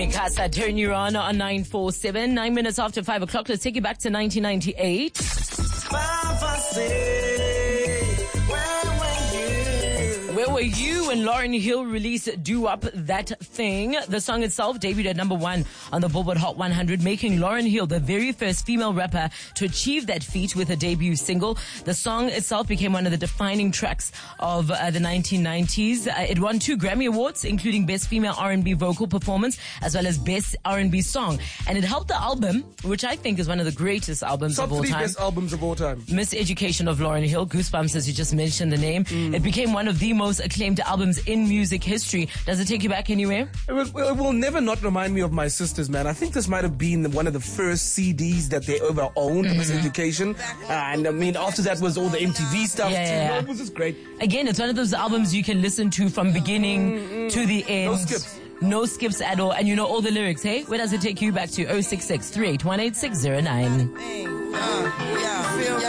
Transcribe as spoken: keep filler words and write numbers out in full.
Casa, turn you on on nine four seven. Nine minutes after five o'clock. Let's take you back to nineteen ninety-eight. Where were you when Lauryn Hill released Do Up That Thing? The song itself debuted at number one on the Billboard Hot one hundred, making Lauryn Hill the very first female rapper to achieve that feat with a debut single. The song itself became one of the defining tracks of uh, the nineteen nineties. Uh, it won two Grammy Awards, including Best Female R and B Vocal Performance, as well as Best R and B Song. And it helped the album, which I think is one of the greatest albums Top of all three time. best albums of all time. Miseducation of Lauryn Hill, Goosebumps, as you just mentioned the name. Mm. It became one of the most acclaimed albums in music history. Does it take you back anywhere? It will, it will never not remind me of my sisters, man. I think this might have been one of the first C Ds that they ever owned, mm-hmm. Miseducation. Uh, and I mean, after that was all the M T V stuff. Yeah, too. yeah, yeah. No, it was just great. Again, it's one of those albums you can listen to from beginning mm-hmm. to the end. No skips. No skips at all. And you know all the lyrics, hey? Where does it take you back to? oh six six, three eight one, eight six zero nine. Uh, yeah, feel